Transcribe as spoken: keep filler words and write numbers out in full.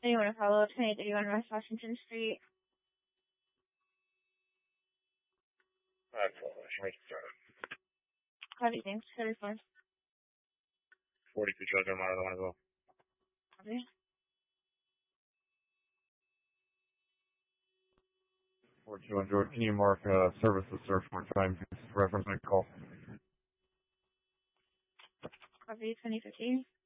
you want to follow twenty thirty-one West Washington Street? That's all. Right. Copy, thanks. thirty-four. forty-two Georgia, Monitor one as well. Copy. forty-two on George, can you mark uh, services search more time? Reference my call. Copy, twenty fifty.